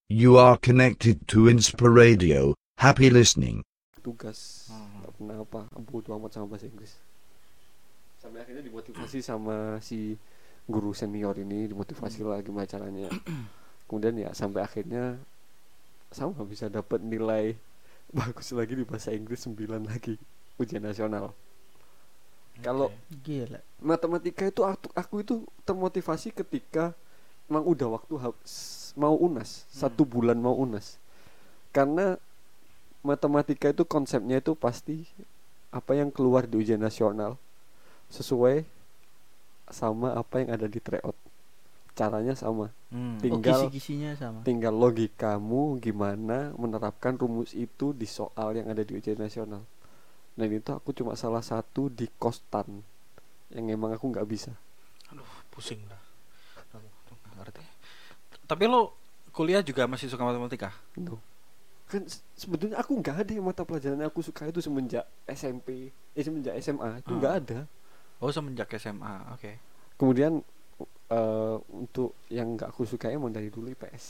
You are connected to Inspiradio. Happy listening. Tugas nggak pernah apa bodo amat sama bahasa Inggris. Sampai akhirnya dimotivasi sama si guru senior ini, dimotivasi lah gimana caranya. Kemudian ya sampai akhirnya sama bisa dapat nilai bagus lagi di bahasa Inggris 9 lagi ujian nasional. Kalau Gila. matematika itu aku itu termotivasi ketika emang udah waktu mau UNAS, 1 bulan mau UNAS. Karena matematika itu konsepnya itu pasti apa yang keluar di ujian nasional sesuai sama apa yang ada di tryout. Caranya sama. Tinggal kisi-kisinya sama. tinggal logikamu gimana menerapkan rumus itu di soal yang ada di ujian nasional. Dan itu aku cuma salah satu di kostan yang emang aku nggak bisa. Aduh, pusing dah. Aduh, nggak ngerti. Tapi lo kuliah juga masih suka matematika? No. Kan sebetulnya aku nggak ada yang mata pelajaran yang aku suka itu semenjak SMP, semenjak SMA itu nggak ada. Oh, semenjak SMA, oke. Kemudian untuk yang nggak aku suka emang dari dulu IPS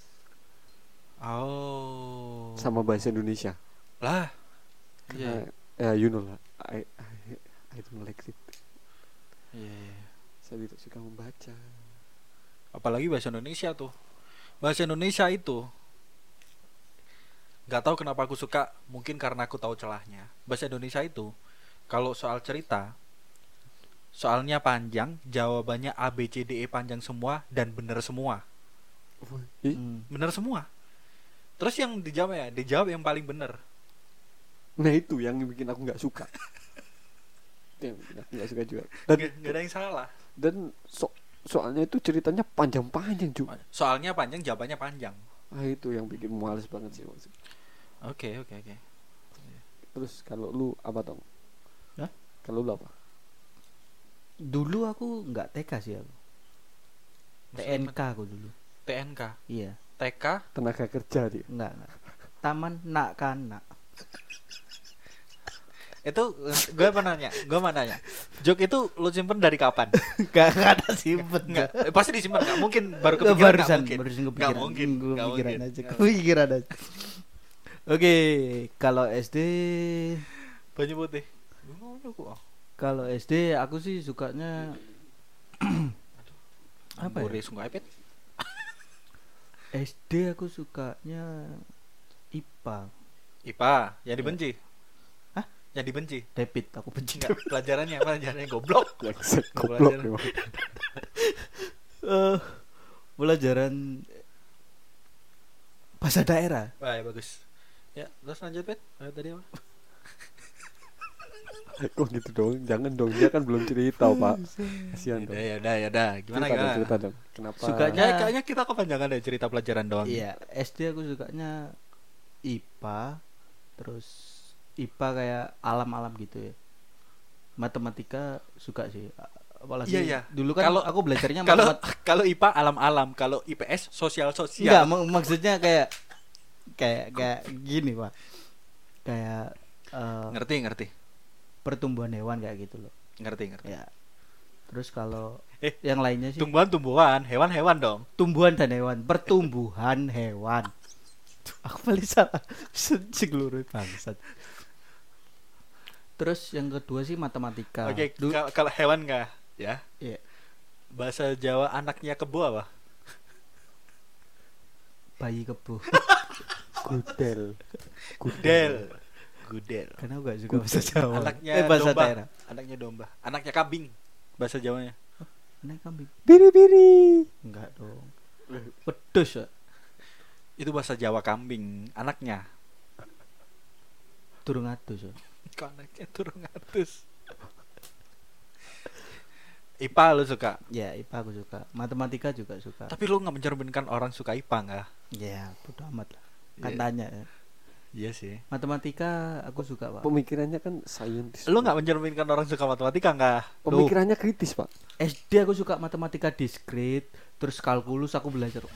Oh. sama bahasa Indonesia. Lah. Karena Iya. you know lah, I don't like it. Iya. Saya tidak suka membaca. Apalagi bahasa Indonesia tuh. Bahasa Indonesia itu nggak tahu kenapa aku suka, mungkin karena aku tahu celahnya. Bahasa Indonesia itu kalau soal cerita, soalnya panjang, jawabannya A B C D E panjang semua dan benar semua. Benar semua. Terus yang dijawab yang paling benar. Nah itu yang bikin aku nggak suka. Yang bikin aku nggak suka juga. Dan Nggak ada yang salah. dan soalnya itu ceritanya panjang-panjang juga. Soalnya panjang, jawabannya panjang. Itu yang bikin males banget sih maksudnya. Oke. Terus kalau lu apa Tong? Hah? Kalau lu apa? Dulu aku nggak TK sih aku. TNK aku dulu. TNK, Iya. TK. Tenaga kerja dia. Enggak. Taman nak kanak. Itu gue mau nanya. Jok itu lu simpen dari kapan? Gak ada simpen. Enggak, pasti disimpan. Enggak mungkin baru kepikiran. Barusan Enggak kepikiran. mungkin. Nggak Kepikiran mungkin. aja. Kepikiran aja. Oke, kalau SD Baju putih. Gimana kok? Kalau SD aku sih sukanya apa ya? Sungguh iPad. SD aku sukanya IPA. IPA yang dibenci. Hah? Yang dibenci. Debit aku benci. Enggak, pelajarannya goblok. Goblok Pelajaran. memang. Pelajaran bahasa daerah. Wah, ya, bagus. Ya, terus lanjut, Pet. Tadi apa? Kok gitu dong? Jangan dong, dia kan belum cerita, Pak. Kasihan dong. Ya udah. Gimana? Cerita dong. Kenapa? Sukanya- Kayaknya kita kepanjangan deh cerita pelajaran doang. Iya, SD aku sukanya IPA. Terus IPA kayak alam-alam gitu ya. Matematika suka sih. Apalagi Iya. dulu kan Kalau- aku belajarnya Kalau IPA alam-alam, kalau IPS sosial. enggak, maksudnya kayak gini, Pak. Kayak Ngerti. pertumbuhan hewan kayak gitu loh. Ngerti. Ya. Terus kalau Eh, yang lainnya sih Tumbuhan, hewan dong. tumbuhan dan hewan, pertumbuhan hewan. Aku paling salah. Segeluru bangsat. Terus yang kedua sih matematika. Oke, kalau hewan enggak ya? Iya. Bahasa Jawa anaknya kebo apa? Bayi kebo. Gudel. Gudel. Karena aku gak suka bahasa Jawa. Anaknya bahasa domba. daerah. Anaknya domba. Anaknya kambing. Bahasa Jawanya. Anak kambing. Biri-biri. Enggak dong. Pedus ya. Itu bahasa Jawa kambing. Anaknya. Durung adus ya. Kok anaknya turun atus. IPA lu suka. Ya, IPA aku suka. Matematika juga suka. Tapi lu nggak mencerminkan orang suka IPA nggak? Ya, bodo amat lah. Kan Iya. tanya ya. Iya sih. Matematika aku suka, Pak. Pemikirannya kan saintis. Lu nggak mencerminkan orang suka matematika nggak? Pemikirannya kritis, Pak. SD aku suka matematika diskrit, terus kalkulus aku belajar.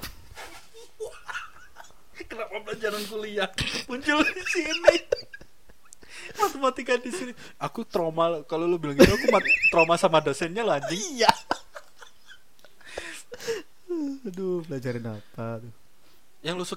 Kenapa pelajaran kuliah muncul di sini? Matematika di sini. Aku trauma kalau lu bilang gitu, aku trauma sama dosennya lah anjing. Iya. Aduh, pelajarin apa tuh? Yang lu